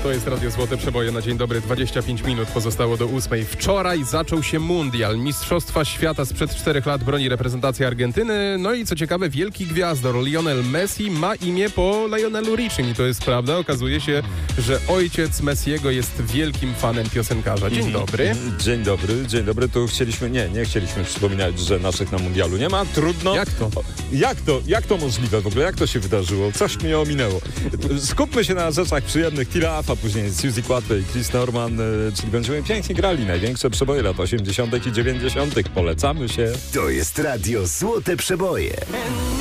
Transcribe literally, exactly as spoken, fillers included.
To jest Radio Złote Przeboje na dzień dobry. dwadzieścia pięć minut pozostało do ósmej. Wczoraj zaczął się mundial. Mistrzostwa świata sprzed czterech lat broni reprezentacja Argentyny. No i co ciekawe, wielki gwiazdor Lionel Messi ma imię po Lionelu Richim. I to jest prawda. Okazuje się, że ojciec Messiego jest wielkim fanem piosenkarza. Dzień dobry. Dzień dobry, dzień dobry. Tu chcieliśmy, nie, nie chcieliśmy przypominać, że naszych na mundialu nie ma. Trudno. Jak to? Jak to? Jak to możliwe w ogóle? Jak to się wydarzyło? Coś mnie ominęło. Skupmy się na rzeczach przyjemnych. Tiraf, a później Suzy Quatro i Chris Norman, czyli będziemy pięknie grali największe przeboje lat osiemdziesiątych i dziewięćdziesiątych. Polecamy się. To jest Radio Złote Przeboje.